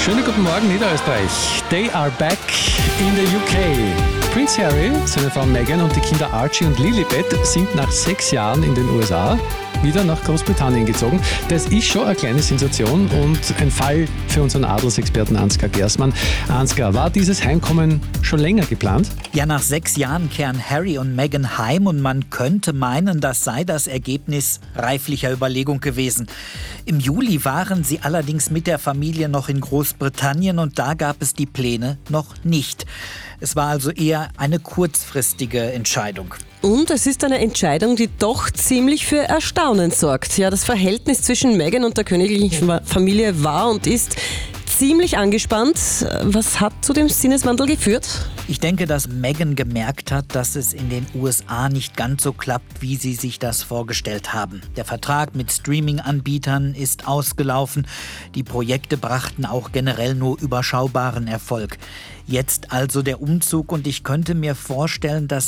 Schönen guten Morgen, Niederösterreich. They are back in the UK. Prince Harry, seine Frau Meghan und die Kinder Archie und Lilibet sind nach 6 Jahren in den USA wieder nach Großbritannien gezogen. Das ist schon eine kleine Sensation und ein Fall für unseren Adelsexperten Ansgar Gersmann. Ansgar, war dieses Heimkommen schon länger geplant? Ja, nach 6 Jahren kehren Harry und Meghan heim und man könnte meinen, das sei das Ergebnis reiflicher Überlegung gewesen. Im Juli waren sie allerdings mit der Familie noch in Großbritannien und da gab es die Pläne noch nicht. Es war also eher eine kurzfristige Entscheidung. Und es ist eine Entscheidung, die doch ziemlich für Erstaunen sorgt. Ja, das Verhältnis zwischen Meghan und der königlichen Familie war und ist ziemlich angespannt. Was hat zu dem Sinneswandel geführt? Ich denke, dass Meghan gemerkt hat, dass es in den USA nicht ganz so klappt, wie sie sich das vorgestellt haben. Der Vertrag mit Streaming-Anbietern ist ausgelaufen. Die Projekte brachten auch generell nur überschaubaren Erfolg. Jetzt also der Umzug und ich könnte mir vorstellen, dass